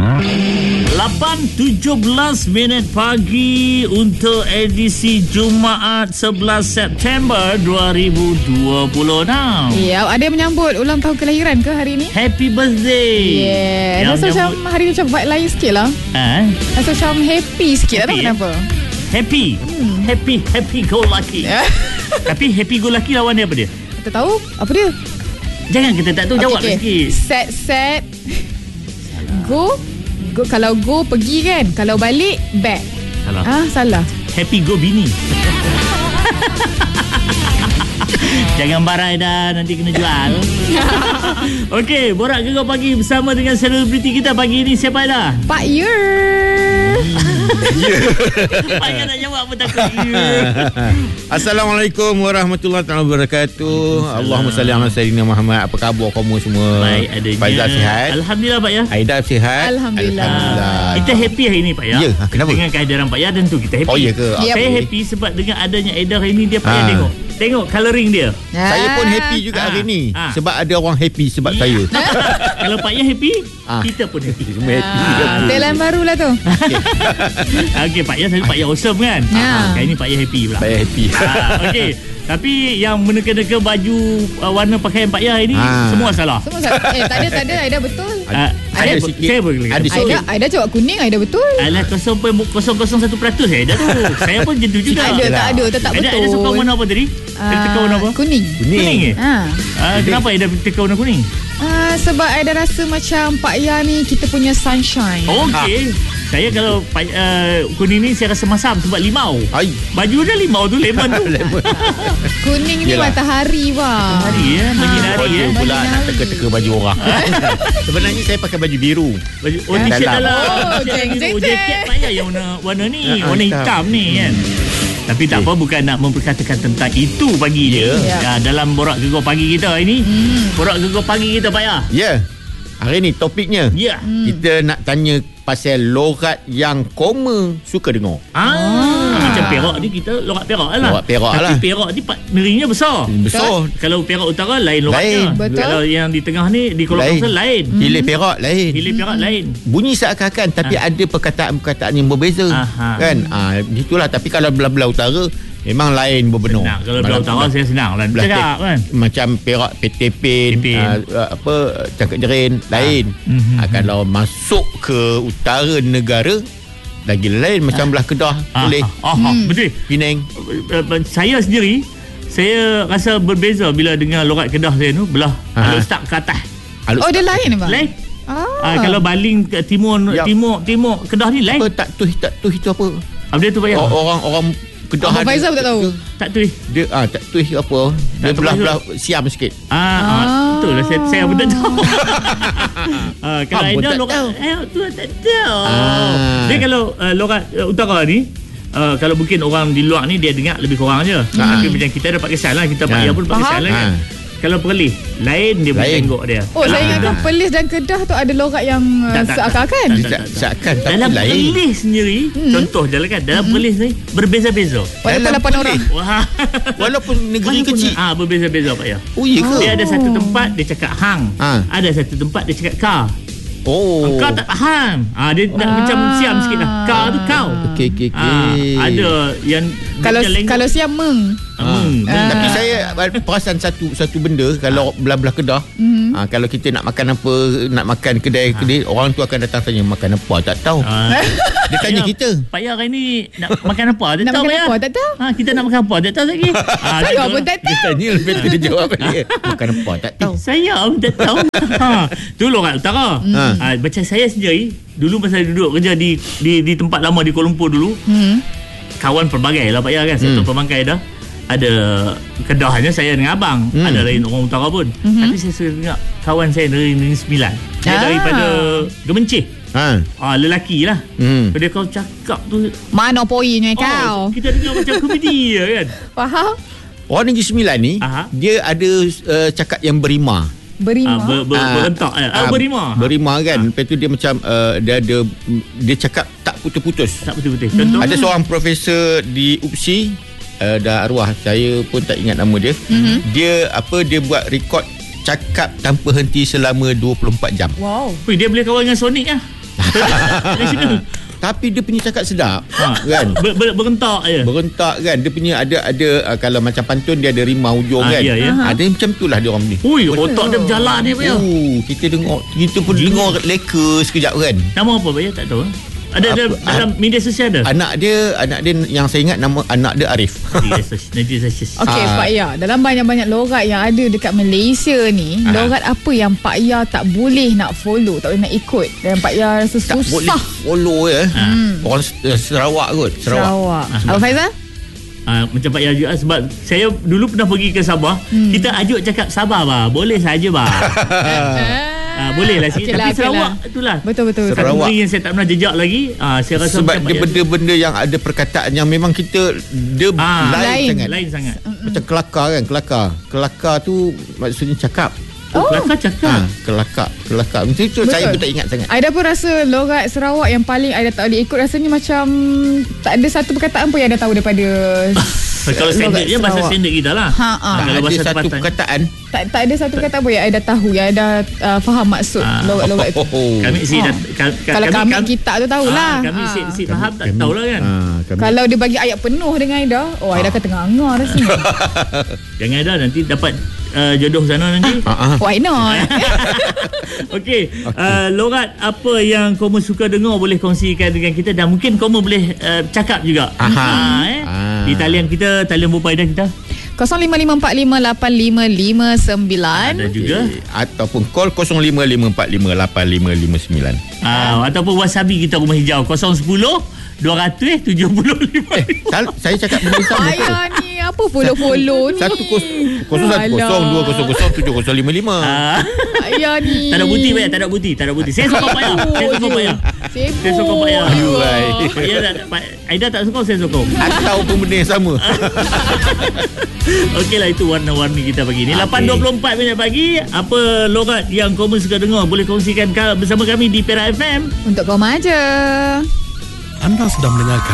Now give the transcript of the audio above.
8:17 pagi untuk edisi Jumaat 11 September 2026. Ya, ada yang menyambut ulang tahun kelahiran ke hari ni? Happy birthday. Yeah. Rasa macam hari ni macam vibe lain sikit lah. Rasa macam happy sikit lah, kenapa? Happy. Happy go lucky. Tapi happy go lucky lawan dia apa dia? Kita tahu apa dia? Jangan kita tak tahu, jawab sikit. Set. Go, kalau go pergi kan, kalau balik back. Salah. Happy go bini. Jangan barai dah, nanti kena jual. Okey, Borak Gegar Pagi bersama dengan selebriti kita pagi ni. Siapa dah? Pak Yer. Pak Yer nak jawab apa takut? Assalamualaikum warahmatullahi wabarakatuh. Allahumma salli ala sayyidina Muhammad. Apa khabar kamu semua? Baik adanya. Faizal sihat? Alhamdulillah Pak Yer. Aida sihat? Alhamdulillah. Kita happy hari ni Pak Yer. Ya, kenapa? Dengan kehadiran Pak Yer tentu kita happy. Oh ya ke? Saya happy sebab dengan adanya Aida hari ni, dia Pak Yer tengok colouring dia. Saya pun happy juga hari ni. Sebab ada orang happy sebab saya. Kalau Pak Yer happy, kita pun happy. Semua happy. Telan baru lah tu. Okey, Pak Yer selalu Pak Yer awesome kan? Kali ni Pak Yer happy pula. Pak Yer happy. Okey. Tapi yang meneka-neka baju warna pakaian Pak Yer ini semua salah. Tak ada. Aida betul. Ada sikit. Ada sikit. Aida cakap kuning, Aida betul. Alah 0.001% Aida tu. Saya pun macam tu juga. Tak ada, tetap betul. Aida suka warna apa tadi? Dia teka warna apa? Kuning. Kuning. Kenapa Aida teka warna kuning? Sebab Aida rasa macam Pak Yer ni kita punya sunshine. Okey. Saya kalau kuning ni saya rasa masam sebab limau. Baju dia limau tu, lemon tu. Kuning ni matahari bang. Matahari ya, menyinari ya. Pula nak teka-teka baju orang. Sebenarnya saya pakai baju biru. T-shirt dalam. Jaket Pak Yer yang warna ni, warna hitam ni kan. Tapi tak apa, bukan nak memperkatakan tentang itu pagi dia. Dalam Borak Gegar Pagi kita ini. Borak Gegar Pagi kita Pak Yer. Ya. Hari ni topiknya kita nak tanya pasal logat yang koma suka dengar. Macam Perak ni, kita logat Perak lah. Logat Perak tapi lah. Perak ni neringnya besar. Kalau Perak Utara lain logatnya. Betul. Kalau yang di tengah ni di Kuala Kangsar lain. Hilir Perak lain. Bunyi seakan-akan tapi ada perkataan-perkataan yang berbeza. Kan? Itulah. Tapi kalau belah-belah utara memang lain berbenur. Senang. Kalau belah utara saya senang lah cakap kan. Macam Perak Petepin, Cangkak Jerin lain. Kalau masuk ke utara negara lagi lain, macam belah Kedah boleh. Betul. Penang. Saya sendiri saya rasa berbeza bila dengar logat Kedah saya tu belah Alustaq ke atas. Dia lain bang. Lain. Kalau baling ke timur Kedah ni lain. Apa tak tuh itu apa? Apa dia tu Pak Yer? Orang Kedah Abang Faizal tak tahu. Tak tuih. Dia tak tuih apa. Dia belah-belah siam sikit. Betul lah, saya pun tak tahu. Kalau Aida logat tu tak tahu. Dia kalau logat utara ni, kalau mungkin orang di luar ni dia dengar lebih kurang je. Tapi macam kita dapat kesan lah, kita Pak Yer pun dapat kesan lah kan. Kalau Perlis lain, dia boleh tengok dia. Saya ingatkan Perlis dan Kedah tu ada logat yang seakan-akan. Seakan tapi dalam lain. Perlis sendiri, contoh je lah kan, dalam Perlis ni berbeza-beza. Walaupun 8 orang. Walaupun negeri kecil. Berbeza-beza Pak Yer. Oh iya ke? Dia ada satu tempat dia cakap hang. Ada satu tempat dia cakap ka. Kau tak faham. Dia nak macam siam sikit lah. Kau tu kau. Okey. Ada yang kalau siam meng. Tapi saya perasan satu benda. Kalau belah-belah Kedah, kalau kita nak makan apa, nak makan kedai, orang tu akan datang tanya makan apa, tak tahu. Dia tanya kita, Pak Yer hari ni nak makan apa? Tak tahu ya. Tak tahu. Kita nak makan apa? Tak tahu lagi. Saya pun tak tahu. dia tanya, lepas tu dia jawab dia makan apa, tak tahu. Saya pun tak tahu. Tu logat utara. Macam saya sendiri dulu masa duduk kerja di tempat lama di Kuala Lumpur dulu, kawan pelbagai lah Pak Yer kan. Satu pemangkai dah. Ada Kedahnya saya dengan abang, ada lain orang utara pun. Tapi saya suka dengar kawan saya dari Negeri Sembilan. Dia daripada Gemencih. Lelaki lah. Bila kau cakap tu, mana poinnya kau? Kita dengar macam komedi kan. Faham? Orang Negeri Sembilan ni dia ada cakap yang berima. Berentak berima kan. Lepas tu dia macam dia cakap tak putus-putus. Contoh, ada seorang profesor di UPSI, dah arwah, saya pun tak ingat nama dia. Dia buat rekod cakap tanpa henti selama 24 jam. Wow. Dia boleh kawan dengan Sonic lah. Tradisional. Tapi dia punya cakap sedap kan. Berentak je. Berentak kan. Dia punya ada kalau macam pantun dia ada rimau hujung kan. Ya, ya. Ada macam itulah dia orang ni. Ui, otak dia berjalan ni Pak Ya. Kita pun dengar leka sekejap kan. Nama apa Pak Ya? Tak tahu. Ada dalam media sosial ada. Anak dia yang saya ingat nama anak dia Arif. Okey Pak Ya, dalam banyak-banyak logat yang ada dekat Malaysia ni, logat apa yang Pak Ya tak boleh nak follow, tak boleh nak ikut dan Pak Ya rasa susah? Tak boleh follow orang Sarawak kot. Sarawak. Abang Faizal? Macam Pak Ya juga, sebab saya dulu pernah pergi ke Sabah. Kita ajuk cakap Sabah bah. Boleh saja bah. Boleh lah sikit. Tapi Sarawak itulah. Betul. Satu negeri yang saya tak pernah jejak lagi. Saya rasa sebab dia benda-benda yang ada perkataan yang memang kita dia lain sangat. Macam kelakar kan. Kelakar tu maksudnya cakap. Kelakar cakap. Kelakar. Macam itu saya pun tak ingat sangat. Aida pun rasa logat Sarawak yang paling Aida tak boleh ikut. Rasanya macam tak ada satu perkataan pun yang Aida tahu daripada kalau standard je bahasa standard kita lah. Kalau bahasa satu perkataan tak ada satu perkataan pun yang Aida tahu, yang Aida faham maksud logat itu. Kami kalau kami kita tu tahulah. Kami si faham tak tahulah kan. Kalau dia bagi ayat penuh dengan Aida, Aida kata tengah-tengah rasanya. Jangan Aida nanti dapat jodoh sana nanti. Why not? Okey. Logat apa yang kamu suka dengar boleh kongsikan dengan kita, dan mungkin kamu boleh cakap juga. Di talian kita, talian Bupa Aida kita 0554585559. Ada juga. Ataupun call 0555458559. Ataupun wasabi kita Rumah Hijau 010-200-75. Saya cakap benda sama. Ayah ni apa follow ni? 0120007055. Ayah ni. Tak ada bukti. Saya sokong Pak Ya. Saya sokong Pak Ya. Aida tak sokong, saya sokong. Ataupun benda yang sama. Okeylah, itu warna-warni kita pagi ni. 8.24 minit pagi. Apa logat yang kamu suka dengar boleh kongsikan bersama kami di Perak FM. Untuk kau aja. Anda sedang mendengarkan